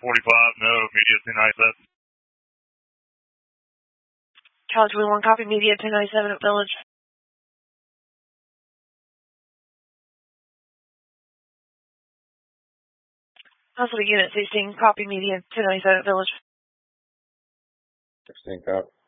no, media 297. Charlie 21, copy media 297 at Village. Hospital Unit 16, copy media 297 at Village. 16, copy.